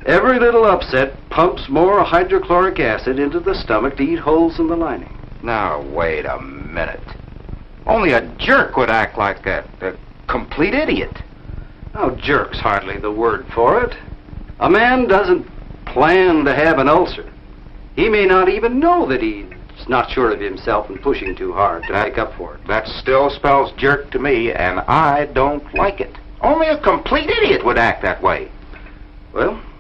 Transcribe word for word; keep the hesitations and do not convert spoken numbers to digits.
Every little upset pumps more hydrochloric acid into the stomach to eat holes in the lining. Now, wait a minute. Only a jerk would act like that. A complete idiot. Now, jerk's hardly the word for it. A man doesn't plan to have an ulcer. He may not even know that he's not sure of himself and pushing too hard to That- make up for it. That still spells jerk to me, and I don't like it. Only a complete idiot would act that way. Well,